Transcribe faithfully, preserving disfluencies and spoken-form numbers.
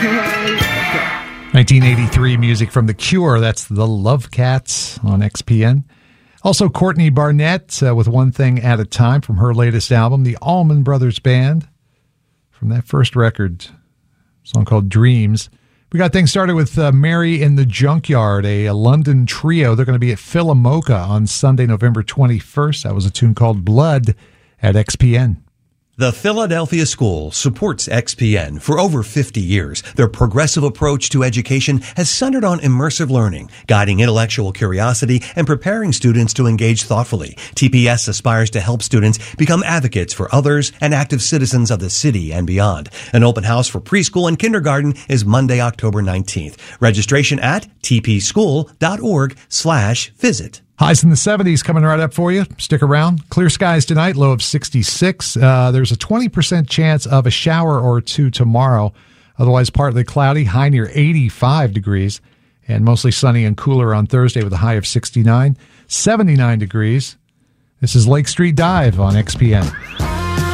nineteen eighty-three music from The Cure. That's the Love Cats on X P N. Also, Courtney Barnett uh, with One Thing at a Time from her latest album, the Allman Brothers Band, from that first record, a song called Dreams. We got things started with uh, Mary in the Junkyard, a, a London trio. They're going to be at Philomoka on Sunday, November twenty-first. That was a tune called Blood at X P N. The Philadelphia School supports X P N for over fifty years. Their progressive approach to education has centered on immersive learning, guiding intellectual curiosity, and preparing students to engage thoughtfully. T P S aspires to help students become advocates for others and active citizens of the city and beyond. An open house for preschool and kindergarten is Monday, October nineteenth. Registration at tpschool.org slash visit. Highs in the seventies coming right up for you. Stick around. Clear skies tonight, low of sixty-six. Uh, there's a twenty percent chance of a shower or two tomorrow. Otherwise, partly cloudy, high near eighty-five degrees. And mostly sunny and cooler on Thursday with a high of sixty-nine. seventy-nine degrees. This is Lake Street Dive on X P N.